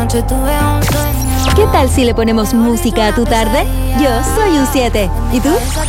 noche tuve un sueño. ¿Qué tal si le ponemos música a tu tarde? Yo soy un 7. ¿Y tú?